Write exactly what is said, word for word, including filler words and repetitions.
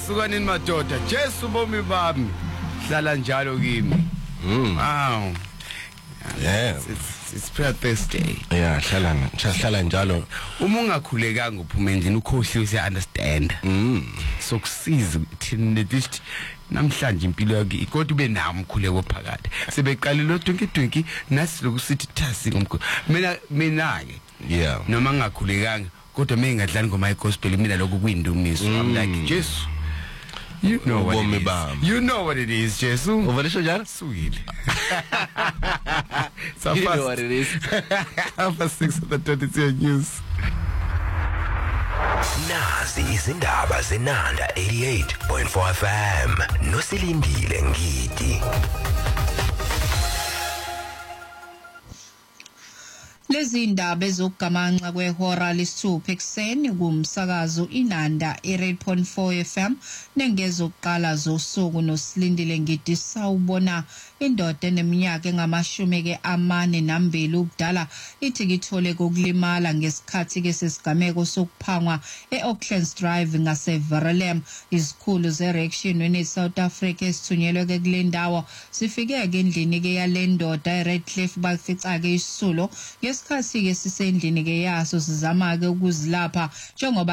sukanini madoda Jesu bomi bami hlala njalo kimi Mm. Wow. Yeah. It's, it's prayer Thursday. Yeah, hlala hlala njalo. Uma ungakhulekanga uphuma endlini ukhohliwe uya understand. Mm. Sokusiza thina least namhlanje impilo yakhe ikodwa ube nami umkhuleko phakathi. Sebeqalile lo twinki twinki nasi lokusithi thasi ngomkhulu. Mina mina ke. Yeah. Noma ngakhulekanga kodwa mina ngadlala ngoma gospel mina lokho kuyindumiso. I'm like Jesus. You know what it is. You know what it is, Jesus. Uvalisho njalo? Sweet. So you know what it is. Half six of the twenty-two news. Nazi izindaba zenanda eighty-eight point four F M. Nosilindile Ngidi. Lezi indaba ezokugamanxa kwehora lesithupha ekseni kumsakazo inanda eighty-eight point four F M nengezokuqala zosuku nosilindile Ngidi sawubona indoda eneminyaka engamashumi ke amane nambili ubudala ithi ngithole kokulimala ngesikhathi ke sesigameko sokuphangwa eOaklands Drive ngase Verulam izikhulu zereaction in South Africa esithunyelwe ke kule ndawo sifike ke endlini ke yalendoda eRedcliffe bafica ke isisulo ngesikhathi ke sisendlini ke yaso sizama ke ukuzilapha njengoba